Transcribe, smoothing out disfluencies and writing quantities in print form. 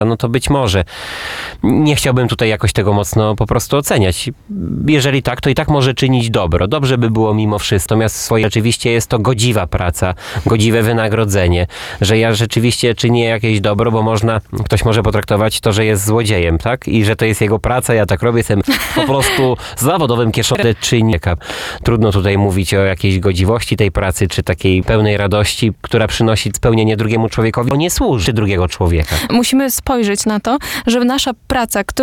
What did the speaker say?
no to być może. Nie chciałbym tutaj jakoś tego mocno po prostu oceniać. Jeżeli tak, to i tak może czynić dobro. Dobrze by było mimo wszystko. Natomiast swoje rzeczywiście jest to godziwa praca, godziwe wynagrodzenie, że ja rzeczywiście czynię jakieś dobro, bo ktoś może potraktować to, że jest złodziejem, tak? I że to jest jego praca, ja tak robię, jestem po prostu zawodowym kieszonem czynnika. Trudno tutaj mówić o jakiejś godziwości tej pracy, czy takiej pełnej radości, która przynosi spełnienie drugiemu człowiekowi, bo nie służy drugiego człowieka. Musimy spojrzeć na to, że nasza praca,